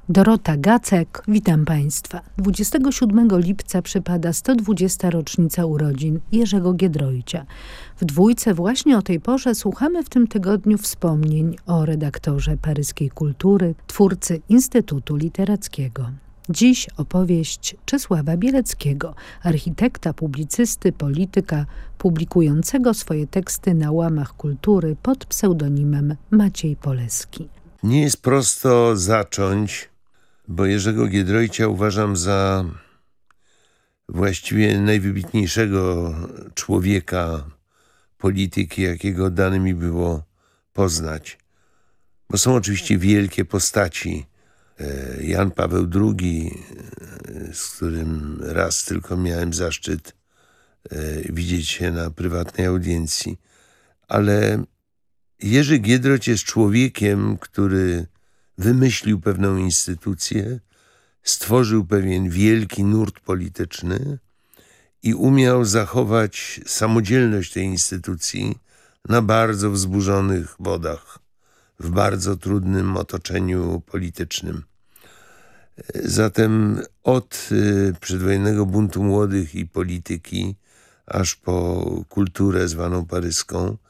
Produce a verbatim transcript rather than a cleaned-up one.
Dorota Gacek, witam Państwa. dwudziestego siódmego lipca przypada sto dwudziesta rocznica urodzin Jerzego Giedroycia. W dwójce właśnie o tej porze słuchamy w tym tygodniu wspomnień o redaktorze paryskiej kultury, twórcy Instytutu Literackiego. Dziś opowieść Czesława Bieleckiego, architekta, publicysty, polityka, publikującego swoje teksty na łamach kultury pod pseudonimem Maciej Poleski. Nie jest prosto zacząć, bo Jerzego Giedroycia uważam za właściwie najwybitniejszego człowieka, polityki, jakiego dane mi było poznać. Bo są oczywiście wielkie postaci. Jan Paweł drugi, z którym raz tylko miałem zaszczyt widzieć się na prywatnej audiencji. Ale Jerzy Giedroyć jest człowiekiem, który wymyślił pewną instytucję, stworzył pewien wielki nurt polityczny i umiał zachować samodzielność tej instytucji na bardzo wzburzonych wodach, w bardzo trudnym otoczeniu politycznym. Zatem od przedwojennego buntu młodych i polityki, aż po kulturę zwaną paryską,